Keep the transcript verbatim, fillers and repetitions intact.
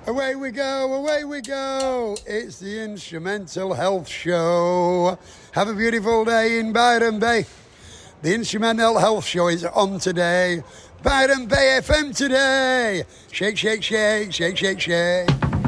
Away we go, away we go. It's the Instrumental Health Show. Have a beautiful day in Byron Bay. The Instrumental Health Show is on today. Byron Bay F M today. Shake, shake, shake, shake, shake, shake.